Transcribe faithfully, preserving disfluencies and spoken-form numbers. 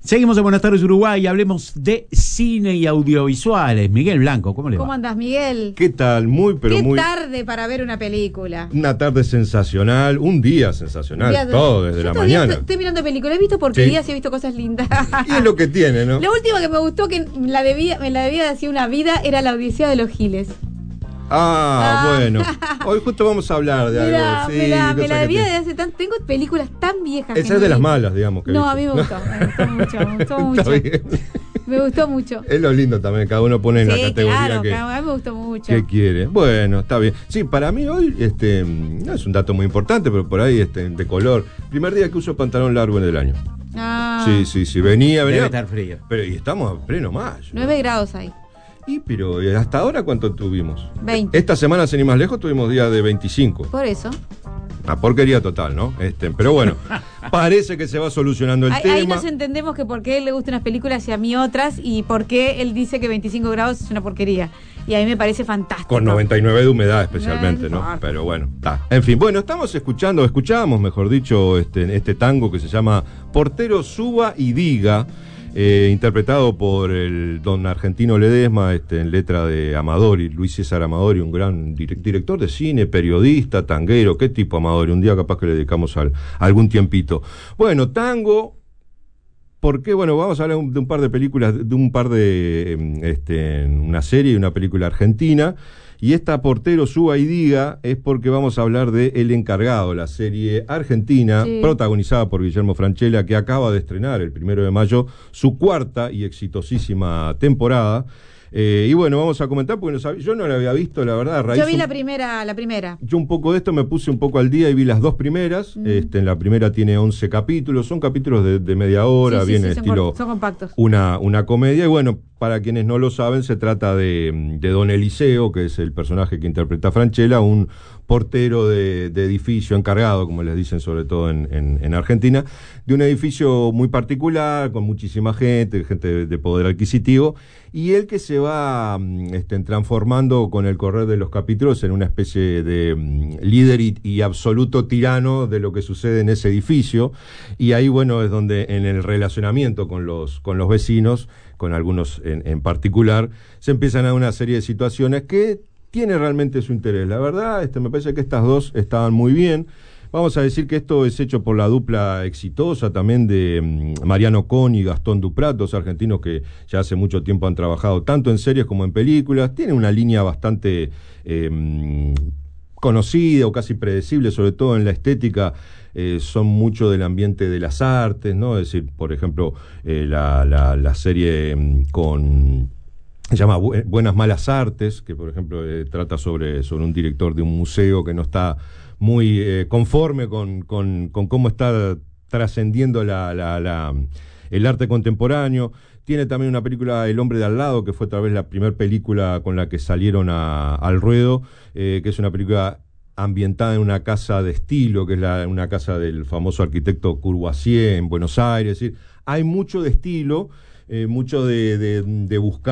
Seguimos en Buenas tardes Uruguay y hablemos de cine y audiovisuales. Miguel Blanco, ¿cómo le va? ¿Cómo andás, Miguel? ¿Qué tal? Muy, pero Qué muy... tarde para ver una película. Una tarde sensacional, un día sensacional, Un día de- todo desde Yo la todavía mañana. Estoy, estoy mirando películas, he visto porquerías Sí. y he visto cosas lindas. Y es lo que tiene, ¿no? Lo último que me gustó, que la debía, me la debía de decir una vida, era La Odisea de los Giles. Ah, Ah. bueno. Hoy justo vamos a hablar de Mirá, algo. Sí, me la, me cosa la que debía tiene. de hace tanto. Tengo películas tan viejas. que Esa no es de vi. las malas, digamos. Que No, viste. a mí me gustó, me gustó mucho, me gustó mucho. Está bien. Me gustó mucho. Es lo lindo también, cada uno pone en Sí, la categoría claro, que, a mí me gustó mucho. que quiere. Bueno, está bien. Sí, para mí hoy este, no es un dato muy importante, pero por ahí este, de color. Primer día que uso pantalón largo en el año. Ah, Sí, sí, sí. Venía, venía. Debe estar frío. Pero y estamos a pleno mayo. nueve grados ahí. Y pero ¿y hasta ahora cuánto tuvimos? veinte. Esta semana, sin ir más lejos, tuvimos días de veinticinco. Por eso. Una porquería total, ¿no? Este, pero bueno, parece que se va solucionando el Ahí, tema. ahí nos entendemos que por qué a él le gustan unas películas y a mí otras, y por qué él dice que veinticinco grados es una porquería. Y a mí me parece fantástico. Con noventa y nueve de humedad especialmente, No ¿no? importa. Pero bueno, está. En fin, bueno, estamos escuchando, escuchábamos, mejor dicho, este, este tango que se llama Portero Suba y Diga, eh, interpretado por el don Argentino Ledesma, este, en letra de Amadori, Luis César Amadori, un gran dire- director de cine, periodista, tanguero. ¿Qué tipo Amadori? Un día capaz que le dedicamos al, algún tiempito. Bueno, tango. ¿Por qué? Bueno, vamos a hablar de un par de películas, de un par de, em, este, una serie y una película argentina. Y esta Portero Suba y Diga es porque vamos a hablar de El Encargado, la serie argentina, Sí. protagonizada por Guillermo Francella, que acaba de estrenar el primero de mayo su cuarta y exitosísima temporada. Eh, y bueno, vamos a comentar, porque no sab- yo no la había visto, la verdad, a raíz Yo vi un- la primera, la primera. yo un poco de esto me puse un poco al día y vi las dos primeras. Mm. Este, en la primera tiene once capítulos, son capítulos de, de media hora, Sí, sí, viene sí, son, estilo cor- son compactos. una, una comedia. Y bueno, para quienes no lo saben, se trata de, de Don Eliseo, que es el personaje que interpreta Francella, un portero de, de edificio encargado, como les dicen sobre todo en, en, en Argentina, de un edificio muy particular, con muchísima gente, gente de, de poder adquisitivo, y él que se va mm, este, transformando con el correr de los capítulos en una especie de mm, líder y, y absoluto tirano de lo que sucede en ese edificio. Y ahí, bueno, es donde en el relacionamiento con los, con los vecinos, con algunos en, en particular, se empiezan a dar una serie de situaciones que tiene realmente su interés. La verdad, este, me parece que estas dos estaban muy bien. Vamos a decir que esto es hecho por la dupla exitosa también de mm, Mariano Con y Gastón Duprat, dos argentinos que ya hace mucho tiempo han trabajado tanto en series como en películas. Tiene una línea bastante eh, conocida o casi predecible, sobre todo en la estética. Eh, son mucho del ambiente de las artes, ¿no? Es decir, por ejemplo, eh, la, la, la serie mm, con... se llama Bu- Buenas Malas Artes, que por ejemplo eh, trata sobre, sobre un director de un museo que no está muy eh, conforme con, con, con cómo está trascendiendo la, la, la, el arte contemporáneo. Tiene también una película, El Hombre de Al Lado, que fue tal vez la primera película con la que salieron a, al ruedo, eh, que es una película ambientada en una casa de estilo, que es la, una casa del famoso arquitecto Courvoisier en Buenos Aires. Es decir, hay mucho de estilo, eh, mucho de, de, de buscar